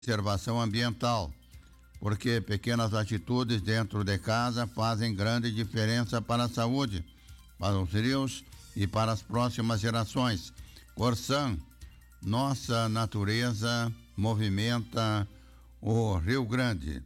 Conservação ambiental, porque pequenas atitudes dentro de casa fazem grande diferença para a saúde, para os rios e para as próximas gerações. Corsan, nossa natureza movimenta o Rio Grande.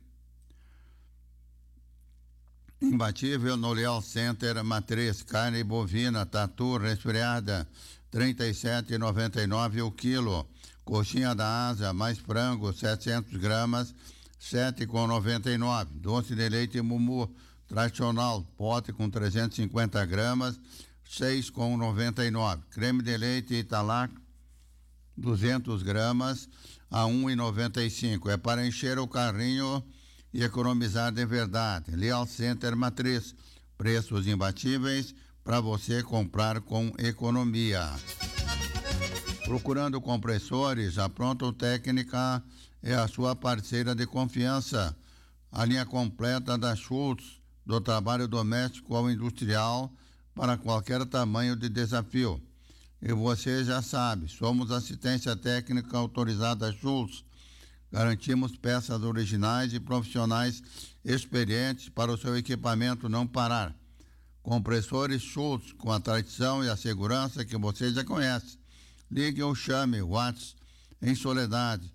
Imbatível no Leal Center, matriz, carne bovina, tatu resfriada, R$ 37,99 o quilo. Coxinha da asa, mais frango, 700 gramas, R$ 7,99. Doce de leite Mumu, tradicional, pote com 350 gramas, R$ 6,99. Creme de leite Italac, 200 gramas, a R$ 1,95. É para encher o carrinho e economizar de verdade. Leal Center Matriz, preços imbatíveis para você comprar com economia. Procurando compressores, a Pronto Técnica é a sua parceira de confiança. A linha completa da Schultz, do trabalho doméstico ao industrial, para qualquer tamanho de desafio. E você já sabe, somos assistência técnica autorizada Schultz. Garantimos peças originais e profissionais experientes para o seu equipamento não parar. Compressores Schultz, com a tradição e a segurança que você já conhece. Ligue ou chame WhatsApp em Soledade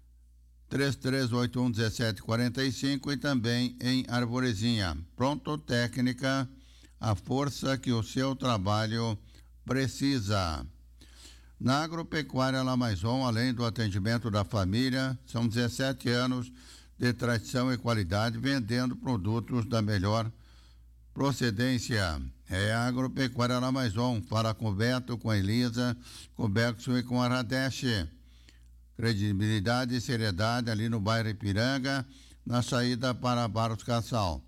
33811745 e também em Arvorezinha. Pronto Técnica, a força que o seu trabalho precisa. Na Agropecuária La Maison, além do atendimento da família, são 17 anos de tradição e qualidade vendendo produtos da melhor procedência. É a Agropecuária La Maison. Fala com o Beto, com a Elisa, com o Bergson e com a Radesh. Credibilidade e seriedade ali no bairro Ipiranga, na saída para Barros Cassal.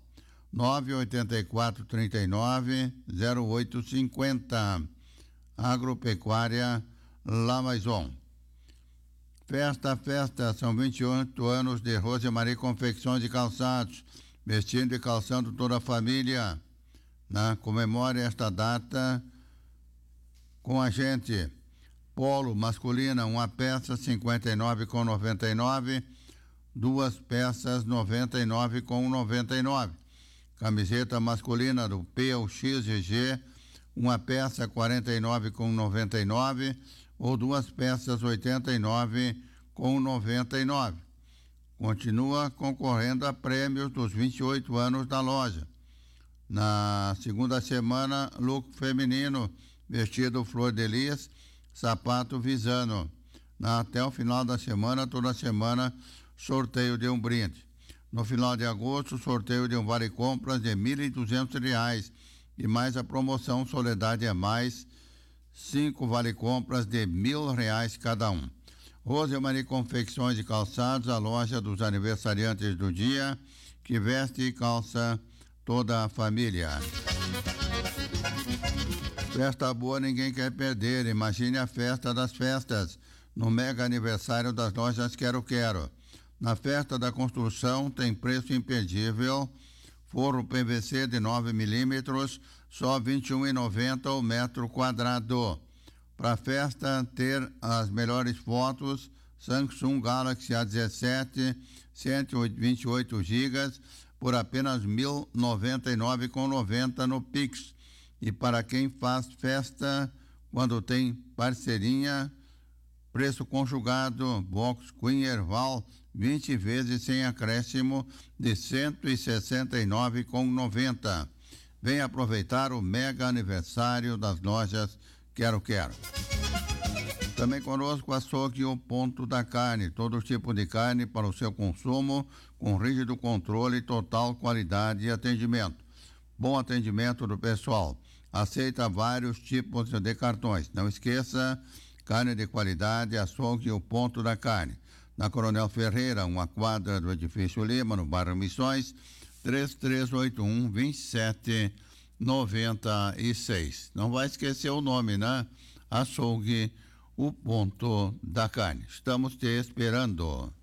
984-39-0850. Agropecuária La Maison. Festa, são 28 anos de Rosemarie Confecções e Calçados, vestindo e calçando toda a família. Comemore esta data com a gente. Polo masculina, uma peça R$ 59,99, duas peças R$ 99,99. Camiseta masculina do P ou XGG, uma peça R$ 49,99 ou duas peças R$ 89,99. Continua concorrendo a prêmios dos 28 anos da loja. Na segunda semana, look feminino, vestido flor de lis, sapato Visano. Até o final da semana, toda semana, sorteio de um brinde. No final de agosto, sorteio de um vale compras de R$ 1.200 e mais a promoção Soledade é Mais, 5 vale compras de R$ 1.000 cada um. Rosemarie Confecções e Calçados, a loja dos aniversariantes do dia, que veste e calça toda a família. Festa boa ninguém quer perder. Imagine a festa das festas no mega aniversário das lojas Quero Quero. Na festa da construção tem preço imperdível. Forro PVC de 9 milímetros, só R$ 21,90 o metro quadrado. Para a festa ter as melhores fotos, Samsung Galaxy A17, 128 GB, por apenas R$ 1.099,90 no Pix. E para quem faz festa, quando tem parceirinha, preço conjugado, Box Queen Erval, 20 vezes sem acréscimo de R$ 169,90. Venha aproveitar o mega aniversário das lojas Quero Quero. Também conosco açougue o Ponto da Carne, todo tipo de carne para o seu consumo, com rígido controle, total qualidade e atendimento. Bom atendimento do pessoal. Aceita vários tipos de cartões. Não esqueça, carne de qualidade, açougue o Ponto da Carne. Na Coronel Ferreira, uma quadra do Edifício Lima, no bairro Missões, 3381-2796. Não vai esquecer o nome, né? Açougue o Ponto da Carne. Estamos te esperando.